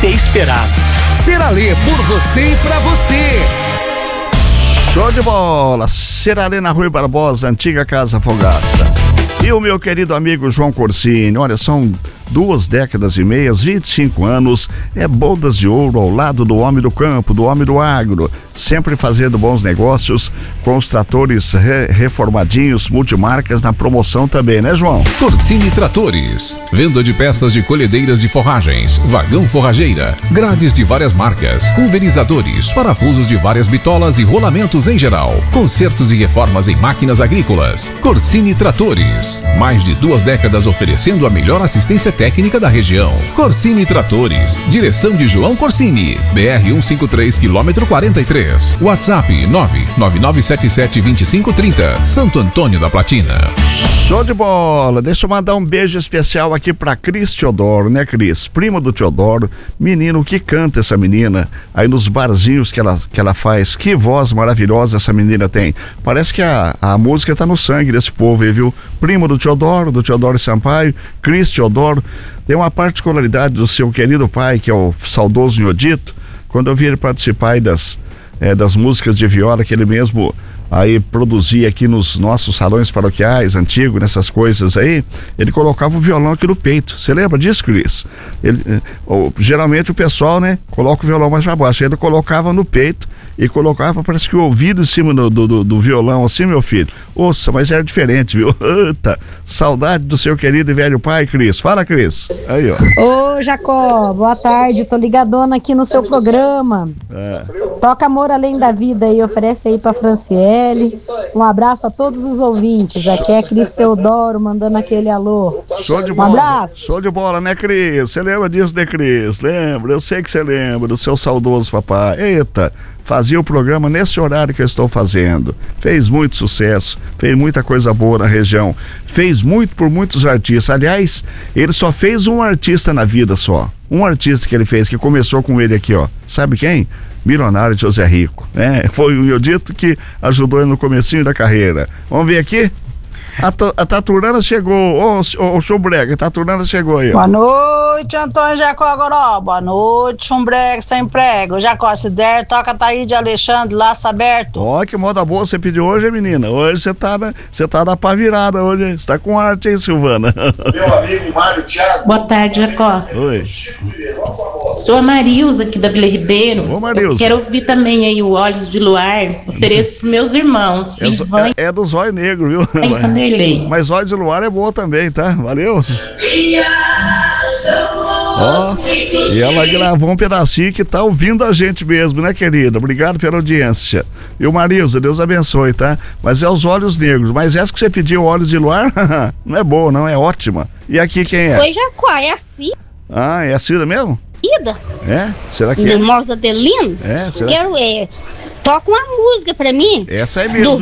ser esperado. Seralê, por você e pra você. Show de bola! Seralê na Rui Barbosa, antiga Casa Fogaça. E o meu querido amigo João Corsini, olha, são 2 décadas e meia, 25 anos, bodas de ouro ao lado do homem do campo, do homem do agro, sempre fazendo bons negócios com os tratores reformadinhos, multimarcas na promoção também, né, João? Corsini Tratores, venda de peças de colhedeiras de forragens, vagão forrageira, grades de várias marcas, pulverizadores, parafusos de várias bitolas e rolamentos em geral, consertos e reformas em máquinas agrícolas. Corsini Tratores, mais de 2 décadas oferecendo a melhor assistência técnica da região. Corsini Tratores, direção de João Corsini, BR-153, quilômetro 43. WhatsApp 999772530, Santo Antônio da Platina. Show de bola! Deixa eu mandar um beijo especial aqui pra Cris Teodoro, né, Cris? Prima do Teodoro, menino que canta essa menina, aí nos barzinhos que ela faz. Que voz maravilhosa essa menina tem. Parece que a música tá no sangue desse povo aí, viu? Primo do Teodoro Sampaio, Cris Teodoro. Tem uma particularidade do seu querido pai, que é o saudoso Nhudito. Quando eu vi ele participar aí das músicas de viola que ele mesmo aí produzia aqui nos nossos salões paroquiais antigos, nessas coisas aí, ele colocava o violão aqui no peito. Você lembra disso, Cris? Geralmente o pessoal, né, coloca o violão mais pra baixo. Ele colocava no peito e colocava, parece que o ouvido em cima do violão, assim, meu filho. Ouça, mas era diferente, viu? Eita, saudade do seu querido e velho pai, Cris. Fala, Cris. Aí, ó. Ô, Jacó, boa tarde. Tô ligadona aqui no seu programa. Toca Amor Além da Vida aí, oferece aí pra Franciele. Um abraço a todos os ouvintes. Aqui é Cris Teodoro mandando aquele alô. Show de bola. Um abraço. Show de bola, né, Cris? Você lembra disso, né, Cris? Lembra? Eu sei que você lembra do seu saudoso papai. Eita, fazia o programa nesse horário que eu estou fazendo. Fez muito sucesso, fez muita coisa boa na região, fez muito por muitos artistas. Aliás, ele só fez um artista na vida só. Um artista que ele fez, que começou com ele aqui, ó. Sabe quem? Milionário José Rico. Foi o Nhudito que ajudou ele no comecinho da carreira. Vamos ver aqui? A Taturana chegou, ô Chumbrega, a Taturana chegou aí, ó. Boa noite, Antônio Jacó Goró. Boa noite, Chumbrega sem prego. Jacó, se der, toca Taí de Alexandre, Laço Aberto. Ó, que moda boa você pediu hoje, hein, menina? Hoje você tá na pá virada hoje, hein? Você tá com arte, hein, Silvana? Meu amigo Mário Thiago. Boa tarde, Jacó. Oi. Sou a Marilza aqui da Vila Ribeiro. Ô, Marilza. Quero ouvir também aí o Olhos de Luar. Ofereço pros meus irmãos. É do Zóio Negro, viu? Mas Olhos de Luar é boa também, tá? Valeu. Ó, e ela gravou um pedacinho que tá ouvindo a gente mesmo, né, querida? Obrigado pela audiência. E o Marilza, Deus abençoe, tá? Mas é os Olhos Negros. Mas essa que você pediu, Olhos de Luar, não é boa, não, é ótima. E aqui quem é? Oi, Jacó, é a Cida. Ah, é a Cida mesmo? Cida. É? Será que é? Do Moza Adelino. É, será? Quero, toca uma música pra mim. Essa é mesmo.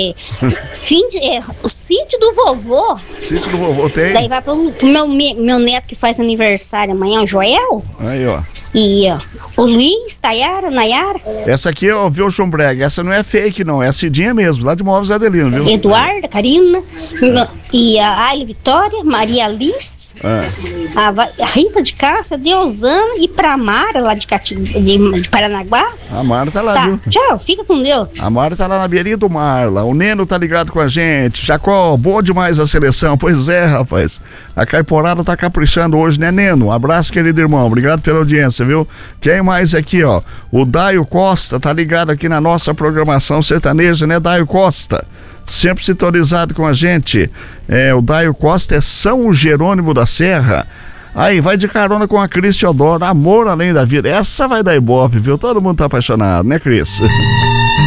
O Sítio do Vovô. Sítio do Vovô tem? Daí vai pro meu neto que faz aniversário amanhã, o Joel. Aí, ó. E o Luiz, Tayara, Nayara. Essa aqui, ó, viu, Chumbrega? Essa não é fake, não. É a Cidinha mesmo, lá de Móveis Adelino, viu? Eduarda, Karina. E a Aile Vitória, Maria Alice. A Rita de Cássia, Deusana e pra Mara, lá de Paranaguá. A Mara tá lá, viu? Tchau, fica com Deus. A Mara tá lá na beirinha do mar, lá. O Neno tá ligado com a gente. Jacó, boa demais a seleção. Pois é, rapaz. A Caiporada tá caprichando hoje, né, Neno? Um abraço, querido irmão. Obrigado pela audiência, viu? Quem mais aqui, ó? O Daio Costa tá ligado aqui na nossa programação sertaneja, né, Daio Costa? Sempre sintonizado com a gente. O Daio Costa é São Jerônimo da Serra. Aí, vai de carona com a Cris Teodoro, Amor Além da Vida. Essa vai dar ibope, viu? Todo mundo tá apaixonado, né, Cris?